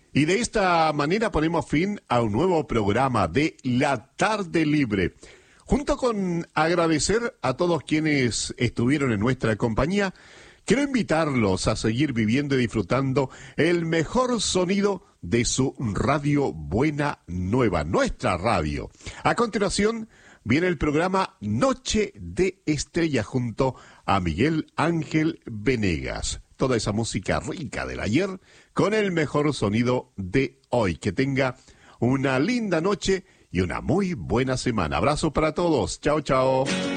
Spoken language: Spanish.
Y de esta manera ponemos fin a un nuevo programa de La Tarde Libre. Junto con agradecer a todos quienes estuvieron en nuestra compañía, quiero invitarlos a seguir viviendo y disfrutando el mejor sonido de su radio Buena Nueva, nuestra radio. A continuación viene el programa Noche de Estrella junto a Miguel Ángel Venegas. Toda esa música rica del ayer con el mejor sonido de hoy. Que tenga una linda noche y una muy buena semana. Abrazo para todos. Chao, chao.